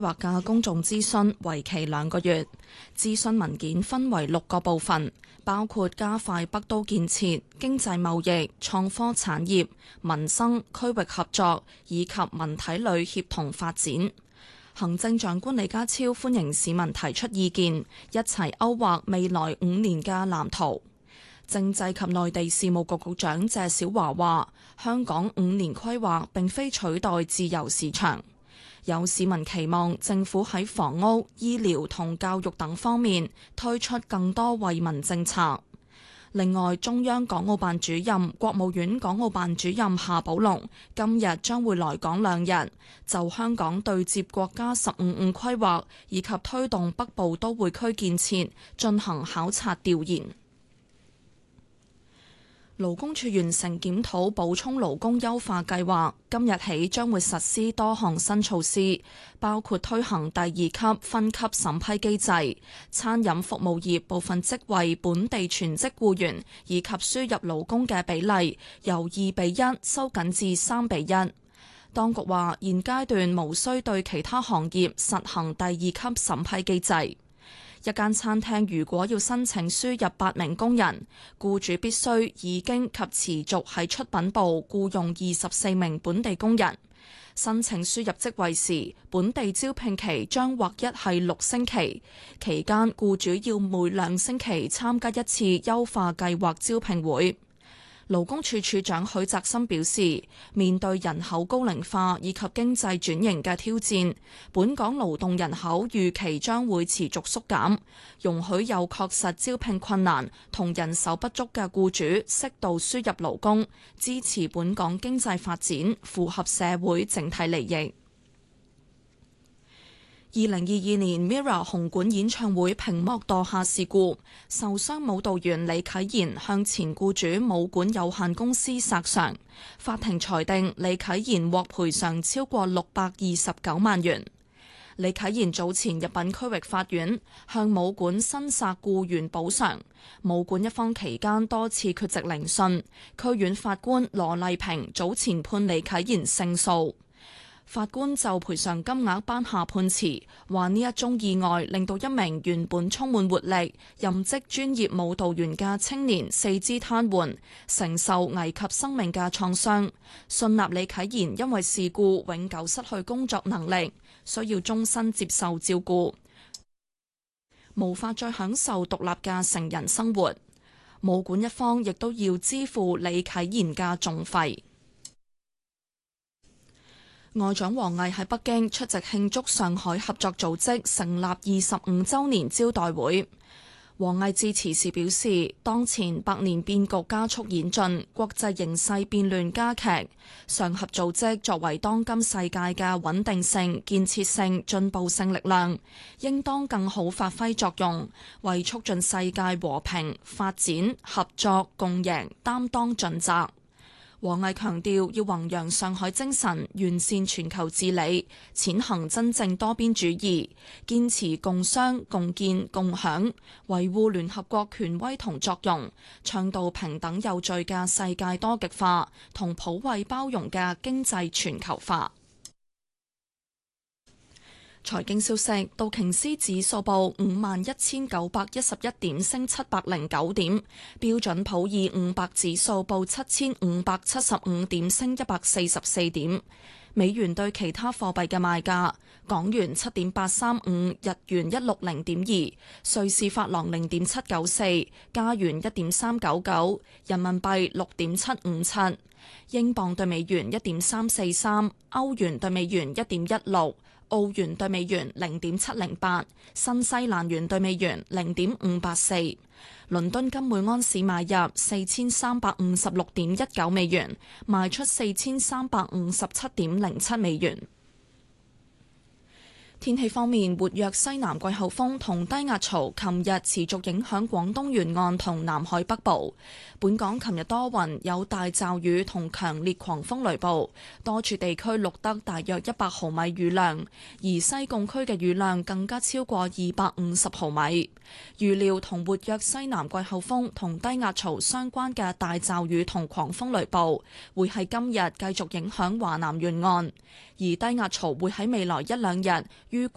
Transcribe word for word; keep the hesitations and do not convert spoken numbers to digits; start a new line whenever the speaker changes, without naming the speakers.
劃嘅公眾諮詢為期兩個月，諮詢文件分為六個部分，包括加快北都建設、經濟貿易、創科產業、民生、區域合作以及文體旅協同發展。行政長官李家超歡迎市民提出意見，一齊勾畫未來五年嘅藍圖。政制及內地事務局局長謝小華話：香港五年規劃並非取代自由市場。有市民期望政府喺房屋、醫療同教育等方面推出更多惠民政策。另外，中央港澳辦主任、國務院港澳辦主任夏寶龍今日將會來港兩日，就香港對接國家十五五規劃以及推動北部都會區建設進行考察調研。勞工處完成檢討補充勞工優化計劃，今日起將會實施多項新措施，包括推行第二級分級審批機制，餐飲服務業部分職位本地全職僱員以及輸入勞工嘅比例由二比一收緊至三比一。當局話現階段無需對其他行業實行第二級審批機制。一間餐廳如果要申請輸入八名工人，僱主必須已經及持續喺出品部僱用二十四名本地工人。申請輸入職位時，本地招聘期將劃一係六星期，期間僱主要每兩星期參加一次優化計劃招聘會。勞工處處長許澤森表示，面對人口高齡化以及經濟轉型嘅挑戰，本港勞動人口預期將會持續縮減，容許有確實招聘困難同人手不足嘅僱主適度輸入勞工，支持本港經濟發展，符合社會整體利益。二零二二年 Mirror 紅館演唱會屏幕墮下事故，受傷舞蹈員李啟賢向前僱主舞館有限公司索償，法庭裁定李啟賢獲賠償超過六百二十九萬元。李啟賢早前入稟區域法院向舞館申索僱員補償，舞館一方期間多次缺席聆訊，區院法官羅麗萍早前判李啟賢勝訴。法官就賠償金額頒下判詞，話呢一宗意外令到一名原本充滿活力、任職專業舞蹈員嘅青年四肢癱瘓，承受危及生命嘅創傷。信納李啟賢因為事故永久失去工作能力，需要終身接受照顧，無法再享受獨立嘅成人生活。舞館一方亦都要支付李啟賢嘅訟費。外長王毅喺北京出席慶祝上海合作組織成立二十五週年招待會。王毅致辭時表示，當前百年變局加速演進，國際形勢變亂加劇，上合組織作為當今世界嘅穩定性、建設性、進步性力量，應當更好發揮作用，為促進世界和平、發展、合作、共贏擔當盡責。王毅強調要弘揚上海精神，完善全球治理，踐行真正多邊主義，堅持共商、共建、共享，維護聯合國權威同作用，倡導平等有序嘅世界多極化同普惠包容嘅經濟全球化。財經消息，道瓊斯指數報五萬一千九百一十一點，升七百零九點；標準普爾五百指數報七千五百七十五點，升一百四十四點。美元對其他貨幣嘅賣價：港元七點八三五，日元一六零點二，瑞士法郎零點七九四，加元一點三九九，人民幣六點七五七，英鎊對美元一點三四三，歐元對美元一點一六。澳元對美元零點七零八，新西蘭元對美元零點五八四，倫敦金每安士買入四千三百五十六點一九美元，賣出四千三百五十七點零七美元。天氣方面，活躍西南季候風同低壓槽琴日持續影響廣東沿岸同南海北部。本港琴日多雲，有大驟雨同強烈狂風雷暴，多處地區錄得大約一百毫米雨量，而西貢區嘅雨量更加超過二百五十毫米。預料同活躍西南季候風同低壓槽相關嘅大驟雨同狂風雷暴會喺今日繼續影響華南沿岸，而低壓槽會喺未來一兩日